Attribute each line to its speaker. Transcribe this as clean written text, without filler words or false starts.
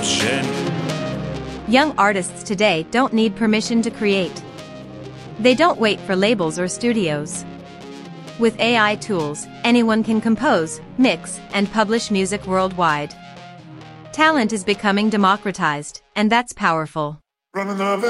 Speaker 1: scene.
Speaker 2: Young artists today don't need permission to create. They don't wait for labels or studios. With AI tools, anyone can compose, mix, and publish music worldwide. Talent is becoming democratized, and that's powerful.
Speaker 1: Running the